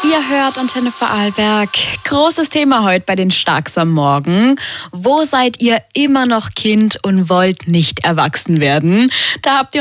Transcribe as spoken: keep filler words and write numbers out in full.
Ihr hört Antenne Vorarlberg. Großes Thema heute bei den Starks am Morgen. Wo seid ihr immer noch Kind und wollt nicht erwachsen werden? Da habt ihr